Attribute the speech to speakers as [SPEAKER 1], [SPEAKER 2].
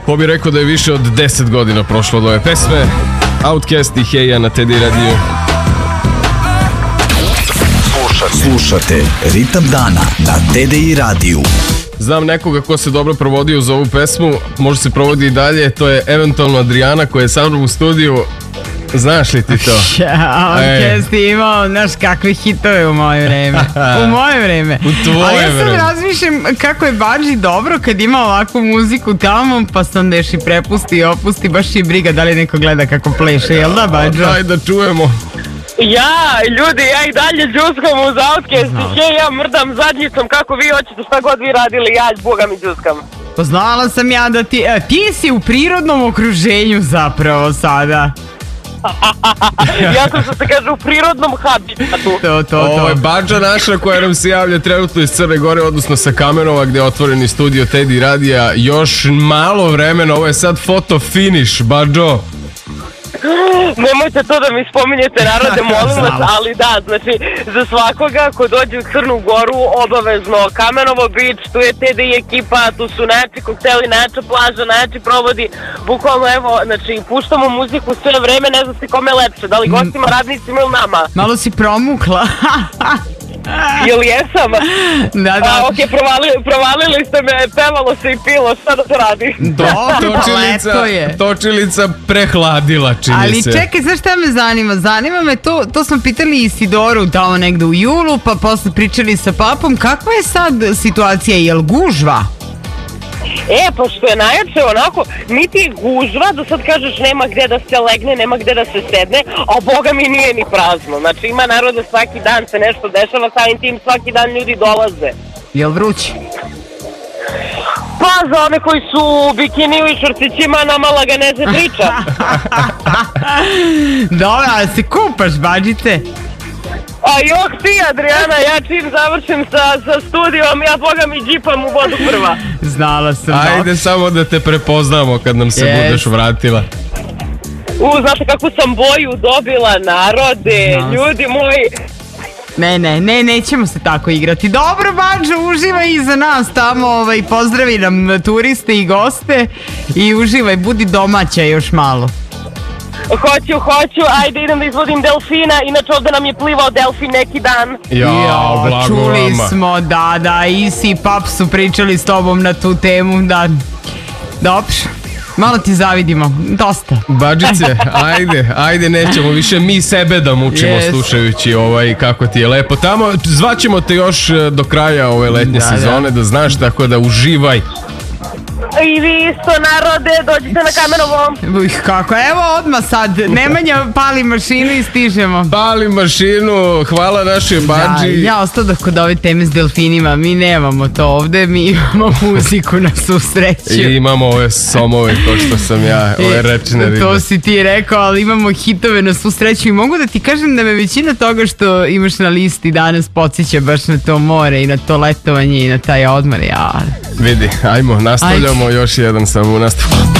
[SPEAKER 1] Ko bi rekao da je više od 10 godina prošlo od ove pesme. Outcast i Heja na TDI radiju.
[SPEAKER 2] Slušate Ritam dana na TDI radiju.
[SPEAKER 1] Znam nekoga ko se dobro provodio uz ovu pesmu, može se provodi i dalje, to je eventualno Adriana koja je sa mnom u studiju. Znaš li ti to?
[SPEAKER 3] Outcast je imao, znaš kakve hitove u moje vreme. U moje vreme.
[SPEAKER 1] U tvoje vreme.
[SPEAKER 3] A ja sad razmišljam kako je Badži dobro kad ima ovakvu muziku tamo, pa sam deš i prepusti i opusti, baš je briga da li neko gleda kako pleše, jel da Badžo?
[SPEAKER 1] Daj da čujemo.
[SPEAKER 4] Ljudi, ja i dalje džuskam uz Outcast i ja mrdam zadnjicom kako vi hoćete, šta god vi radili, ja boga mi džuskam.
[SPEAKER 3] Poznala sam ja da ti si u prirodnom okruženju zapravo sada.
[SPEAKER 4] Ja sam što se kaže u prirodnom habitatu.
[SPEAKER 1] Ovo je Badža naša koja nam se javlja trenutno iz Crne Gore, odnosno sa Kamenova gde je otvoreni studio TDI radija. Još malo vremena, ovo je sad foto finish, Badžo.
[SPEAKER 4] Nemojte to da mi spominjete, narode, molim vas, ali da, znači za svakoga ko dođe u Crnu Goru obavezno Kamenovo Beach, tu je TDI ekipa, tu su Nači kokteli, Nača plaža, Nači provodi, bukvalno evo, znači puštamo muziku sve vreme, ne znam se kome je lepše, da li gostima, radnicima ili nama.
[SPEAKER 3] Malo si promukla.
[SPEAKER 4] Ili jesam?
[SPEAKER 3] Da.
[SPEAKER 4] Ok, provalili ste me, pevalo se i pilo, šta da se radi?
[SPEAKER 1] Točilica prehladila, čini
[SPEAKER 3] ali
[SPEAKER 1] se.
[SPEAKER 3] Ali čekaj, znaš šta me zanima? Zanima me to smo pitali Isidoru tamo negde u julu, pa posle pričali sa papom. Kakva je sad situacija, jel gužva?
[SPEAKER 4] Pa što je najjače onako, niti je gužva, da sad kažeš nema gde da se legne, nema gde da se sedne, a boga mi nije ni prazno. Znači ima naroda, svaki dan se nešto dešava, samim tim svaki dan ljudi dolaze.
[SPEAKER 3] Jel vruće?
[SPEAKER 4] Pa za one koji su u bikiniju i šorcićima nama laganeze priča.
[SPEAKER 3] Dobro, ali se kupaš, Badžice?
[SPEAKER 4] A jok ti, Adriana, ja čim završim sa studijom, ja boga mi džipam u vodu prva.
[SPEAKER 3] Znala sam.
[SPEAKER 1] Ajde samo da te prepoznamo kad nam se budeš vratila.
[SPEAKER 4] Znate kako sam boju dobila, narode, ljudi moji.
[SPEAKER 3] Ne, nećemo se tako igrati. Dobro, Badžo, uživaj i za nas tamo, pozdravi nam turiste i goste i uživaj, budi domaća još malo.
[SPEAKER 4] Hoću, ajde idem da izvodim delfina, inače ovde nam je plivao delfin neki dan.
[SPEAKER 3] Čuli smo, da, Isi i Pap su pričali s tobom na tu temu, da, dobro. Malo ti zavidimo, dosta.
[SPEAKER 1] Badžice, ajde, nećemo više mi sebe da mučimo slušajući kako ti je lepo tamo. Zvaćemo te još do kraja ove letnje sezone, da znaš, tako da uživaj.
[SPEAKER 4] I vi isto, narode, dođite na Kamenovo.
[SPEAKER 3] Kako, evo odmah sad, Nemanja pali mašinu i stižemo.
[SPEAKER 1] Pali mašinu, hvala našoj Badži.
[SPEAKER 3] Ja ostao da kod ove teme s delfinima, mi nemamo to ovde, mi imamo muziku na susreću.
[SPEAKER 1] I imamo ove somove, to što sam ja, ove rečne ribe.
[SPEAKER 3] To si ti rekao, ali imamo hitove na susreću i mogu da ti kažem da me većina toga što imaš na listi danas podsjeća baš na to more i na to letovanje i na taj odmor.
[SPEAKER 1] Vidi, ajmo, nastavljamo još jedan samo u nastavku.